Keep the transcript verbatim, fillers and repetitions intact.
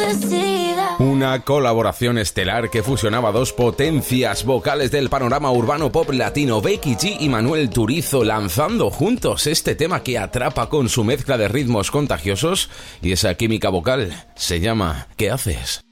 enloquecida. Una colaboración estelar que fusionaba dos potencias vocales del panorama urbano pop latino, Becky G y Manuel Turizo, lanzando juntos este tema que atrapa con su mezcla de ritmos contagiosos y esa química vocal. Se llama ¿Qué haces?